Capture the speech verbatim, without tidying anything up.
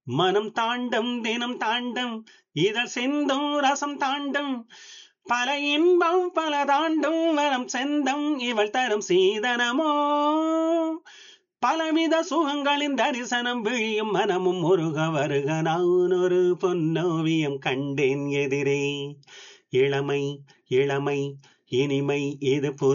மனம் தாண்டும் தினம் தாண்டும் இதழ் சிந்தும் ரசம் தாண்டும் பல இன்பம் பல தாண்டும் வரம் செந்தம் இவள் தரும் சீதனமோ பலவித சுகங்களின் தரிசனம் விழியும் மனமும் முருக வருக நான் ஒரு பொன்னோவியம் கண்டேன் எதிரே இளமை இளமை இனிமை இது